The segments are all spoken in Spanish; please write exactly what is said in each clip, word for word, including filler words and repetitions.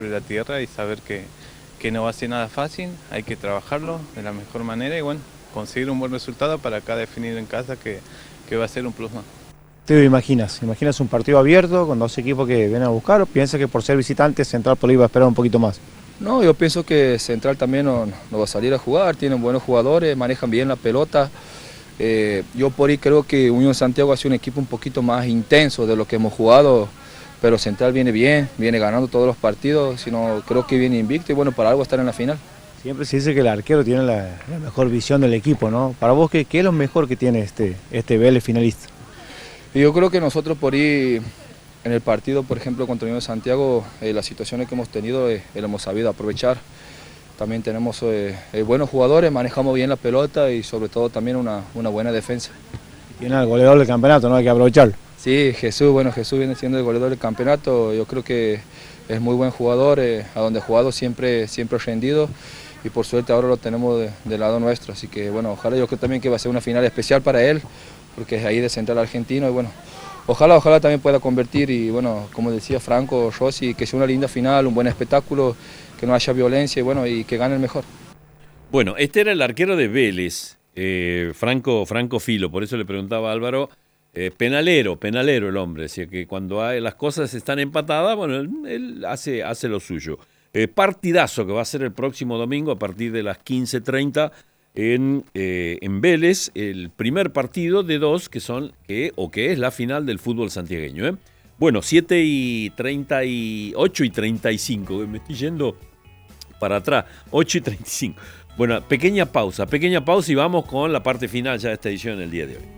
la tierra y saber que, que no va a ser nada fácil, hay que trabajarlo de la mejor manera y bueno, conseguir un buen resultado para acá definir en casa que, que va a ser un plus más. ¿Te lo imaginas? ¿Imaginas un partido abierto con dos equipos que vienen a buscar o piensas que por ser visitante Central por ahí va a esperar un poquito más? No, yo pienso que Central también no, no va a salir a jugar, tienen buenos jugadores, manejan bien la pelota. Eh, yo por ahí creo que Unión Santiago ha sido un equipo un poquito más intenso de lo que hemos jugado, pero Central viene bien, viene ganando todos los partidos, sino creo que viene invicto y bueno, para algo estar en la final. Siempre se dice que el arquero tiene la, la mejor visión del equipo, ¿no? Para vos, ¿qué, qué es lo mejor que tiene este, este Vélez finalista? Y yo creo que nosotros por ahí, en el partido, por ejemplo, contra Unión de Santiago, eh, las situaciones que hemos tenido, eh, lo hemos sabido aprovechar. También tenemos eh, eh, buenos jugadores, manejamos bien la pelota y sobre todo también una, una buena defensa. Tiene al goleador del campeonato, ¿no? Hay que aprovecharlo. Sí, Jesús, bueno, Jesús viene siendo el goleador del campeonato, yo creo que es muy buen jugador, eh, a donde ha jugado siempre, siempre ha rendido y por suerte ahora lo tenemos de, del lado nuestro, así que bueno, ojalá, yo creo también que va a ser una final especial para él, porque es ahí de Central Argentino y bueno, ojalá, ojalá también pueda convertir y bueno, como decía Franco, Rossi, que sea una linda final, un buen espectáculo, que no haya violencia y bueno, y que gane el mejor. Bueno, este era el arquero de Vélez, eh, Franco, Franco Filo, por eso le preguntaba a Álvaro. Eh, penalero, penalero el hombre, decía que cuando hay, las cosas están empatadas, bueno, él, él hace, hace lo suyo. Eh, partidazo que va a ser el próximo domingo a partir de las quince treinta en, eh, en Vélez, el primer partido de dos que son, que, o que es la final del fútbol santiagueño. ¿eh? Bueno, siete y treinta y ocho y treinta y cinco, me estoy yendo para atrás, ocho y treinta y cinco. Bueno, pequeña pausa, pequeña pausa y vamos con la parte final ya de esta edición el día de hoy.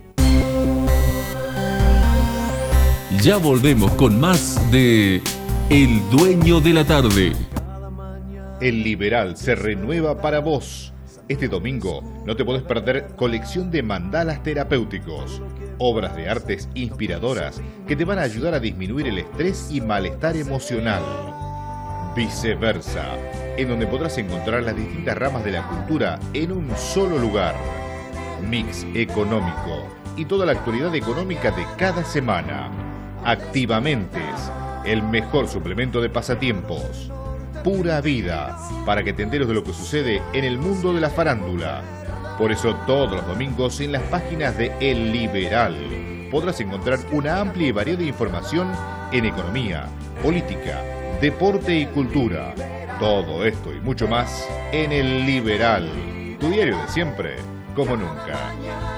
Ya volvemos con más de El Dueño de la Tarde. El Liberal se renueva para vos. Este domingo no te podés perder colección de mandalas terapéuticos, obras de artes inspiradoras que te van a ayudar a disminuir el estrés y malestar emocional. Viceversa, en donde podrás encontrar las distintas ramas de la cultura en un solo lugar. Mix económico y toda la actualidad económica de cada semana. Activamentes, el mejor suplemento de pasatiempos. Pura vida, para que te enteres de lo que sucede en el mundo de la farándula. Por eso todos los domingos en las páginas de El Liberal podrás encontrar una amplia y variada información en economía, política, deporte y cultura. Todo esto y mucho más en El Liberal, tu diario de siempre, como nunca.